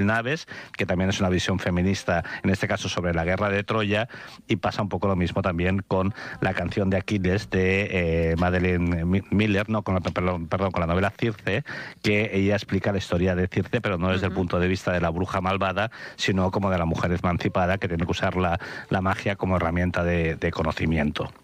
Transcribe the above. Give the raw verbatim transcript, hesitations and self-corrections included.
naves, que también es una visión feminista, en este caso sobre la guerra de Troya, y pasa un poco lo mismo también con la canción de Aquiles de eh, Madeleine Miller, no, con la, perdón, perdón, con la novela Circe, que ella explica la historia de Circe, pero no desde uh-huh. el punto de vista de la bruja malvada, sino como de la mujer emancipada que tiene que usar la, la magia como herramienta de, de conocimiento.